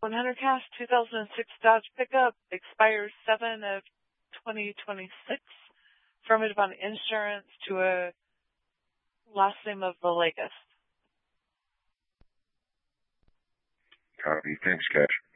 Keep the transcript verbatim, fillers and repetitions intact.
one hundred cash, two thousand six Dodge pickup, expires seven of twenty twenty-six. Affirmative on insurance to a last name of Villegas. Copy. Thanks, Cash.